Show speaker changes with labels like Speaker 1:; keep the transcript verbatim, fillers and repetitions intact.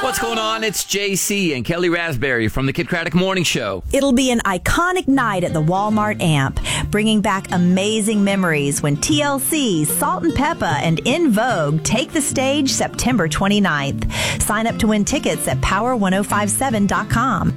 Speaker 1: What's going on? It's J C and Kelly Raspberry from the Kid Craddock Morning Show.
Speaker 2: It'll be an iconic night at the Walmart Amp, bringing back amazing memories when T L C, Salt and Peppa, and In Vogue take the stage September twenty-ninth. Sign up to win tickets at power ten fifty-seven dot com.